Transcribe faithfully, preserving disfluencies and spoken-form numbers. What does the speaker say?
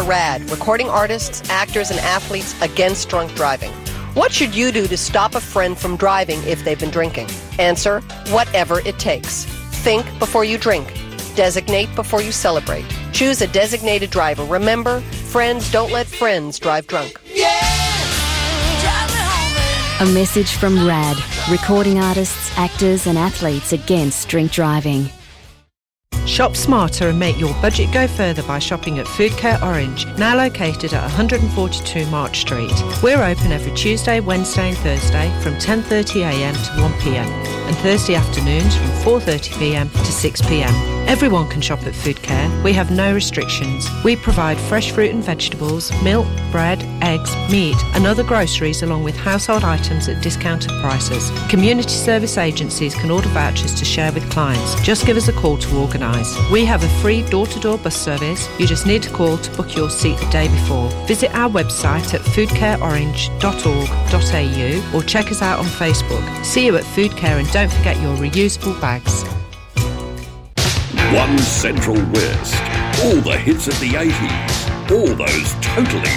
RAD, recording artists, actors, and athletes against drunk driving. What should you do to stop a friend from driving if they've been drinking? Answer, whatever it takes. Think before you drink. Designate before you celebrate. Choose a designated driver. Remember, friends don't let friends drive drunk. Yeah! Drive me home, A message from RAD, recording artists, actors and athletes against drink driving. Shop smarter and make your budget go further by shopping at Food Care Orange, now located at one forty-two March Street. We're open every Tuesday, Wednesday and Thursday from ten thirty a m to one p m and Thursday afternoons from four thirty p m to six p m. Everyone can shop at Food Care. We have no restrictions. We provide fresh fruit and vegetables, milk, bread, eggs, meat and other groceries along with household items at discounted prices. Community service agencies can order vouchers to share with clients. Just give us a call to organise. We have a free door-to-door bus service. You just need to call to book your seat the day before. Visit our website at food care orange dot org dot a u or check us out on Facebook. See you at Food Care and don't forget your reusable bags. One Central West. All the hits of the eighties. All those totally